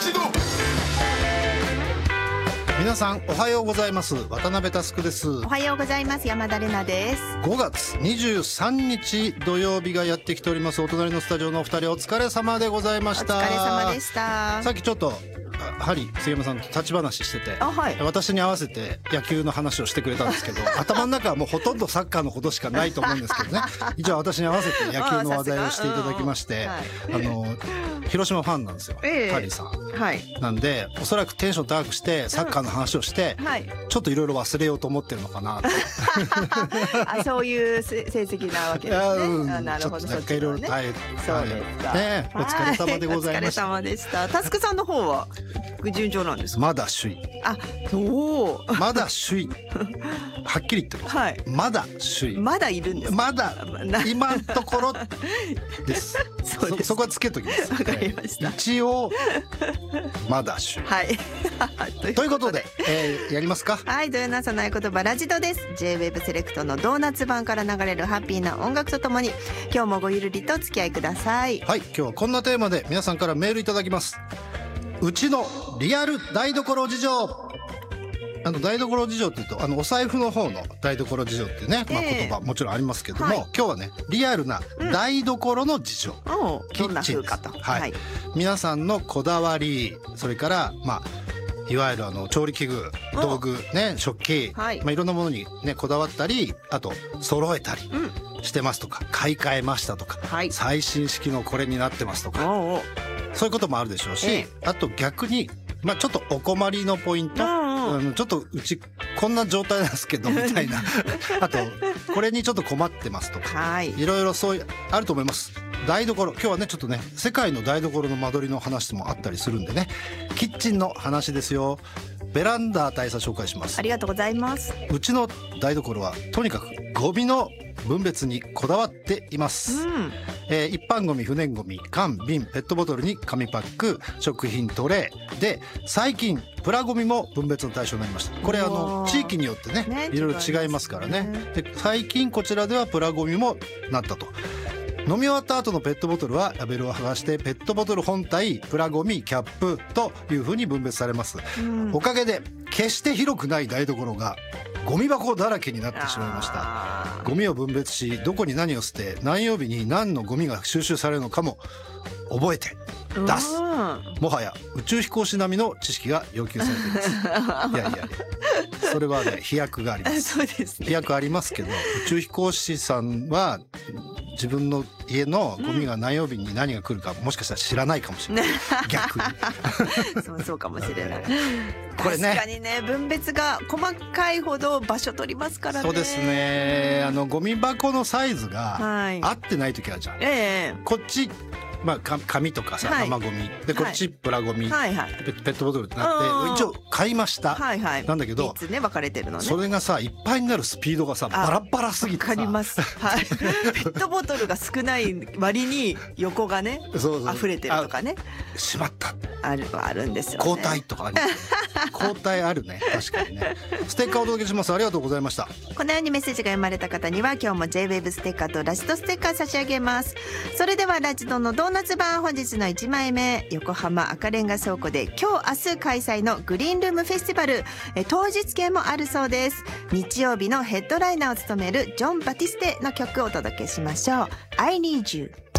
ジド。皆さんおはようございます。渡辺佑です。 おはようございます。山田玲奈です。 5月23日土曜日がやってきております。お隣のスタジオのお二人お疲れ様でございました。 お疲れ様でした。 さっきちょっと杉山さんと立ち話してて、 はい、 私に合わせて野球の話をしてくれたんですけど頭の中はもうほとんどサッカーのことしかないと思うんですけどね一応私に合わせて野球の話題をしていただきまして、広島ファンなんですよ、ハリーさん、はい、なんでおそらくテンション高くしてサッカーの話をして、はい、ちょっといろいろ忘れようと思ってるのかなとあ、そういう成績なわけですね。なるほど、 ちょっといろいろ大変そうですか、 ね、お疲れ様でございました。 お疲れ様でした。タスクさんの方は順調なんですか？ まだ首位。 あ、おお。まだ首位。はっきり言ってます。はい。まだ首位。 まだいるんですか？ まだ今のところです。そこはつけときます。 わかりました。 一応まだ首位。はい。ということで、やりますか。 はい、土曜の朝の合言葉ラジドです。J-Wave セレクトのドーナツ版から流れるハッピーな音楽とともに今日もごゆるりと付き合いください。 はい、今日はこんなテーマで皆さんからメールいただきます。うちのリアル台所事情。台所事情って言うとお財布の方の台所事情ってね、言葉もちろんありますけども、はい、今日はねリアルな台所の事情、 キッチンです。 はい、皆さんのこだわり、それからいわゆる調理器具、道具ね、食器、いろんなものにねこだわったり、あと揃えたりしてますとか、買い替えましたとか、最新式のこれになってますとか、そういうこともあるでしょうし、あと逆にちょっとお困りのポイント、ちょっとうちこんな状態なんですけどみたいなあとこれにちょっと困ってますとか、いろいろそういうあると思います。台所、今日はねちょっとね世界の台所の間取りの話もあったりするんでね、キッチンの話ですよ。ベランダ大佐紹介します。 ありがとうございます。 うちの台所はとにかくゴミの分別にこだわっています、一般ゴミ、不燃ゴミ、缶、瓶、ペットボトルに紙パック、食品トレーで、最近プラゴミも分別の対象になりました。これ地域によってねいろいろ違いますからね。で最近こちらではプラゴミもなったと。飲み終わった後のペットボトルはラベルを剥がしてペットボトル本体、プラゴミ、キャップというふうに分別されます、おかげで決して広くない台所がゴミ箱だらけになってしまいました。ゴミを分別し、どこに何を捨て、何曜日に何のゴミが収集されるのかも覚えて出す。もはや宇宙飛行士並みの知識が要求されていますいやそれはね飛躍がありますそうですね、 飛躍ありますけど、宇宙飛行士さんは自分の家のゴミが何曜日に何が来るか、もしかしたら知らないかもしれない逆にそうかもしれない。 これね、 確かにね、分別が細かいほど場所取りますからね。 そうですね、ゴミ箱のサイズが合ってない時あるじゃん、こっち紙とかさ、生ゴミで、こっちプラゴミ、ペットボトルってなって一応買いました、なんだけど 3つね分かれてるのね。 それがさいっぱいになるスピードがさバラバラすぎてさ、 分かります、ペットボトルが少ない割に横がね溢れてるとかね、 しまったあるんですよね。 交代とかあります交代あるね、確かにね。ステッカーお届けします。ありがとうございました。 このようにメッセージが読まれた方には今日も J-Wave ステッカーとラジドステッカー差し上げます。それではラジドのドーナツ版、本日の1枚目、横浜赤レンガ倉庫で今日明日開催のグリーンルームフェスティバル、当日券もあるそうです。日曜日のヘッドライナーを務めるジョン・バティステの曲をお届けしましょう。 I Need You。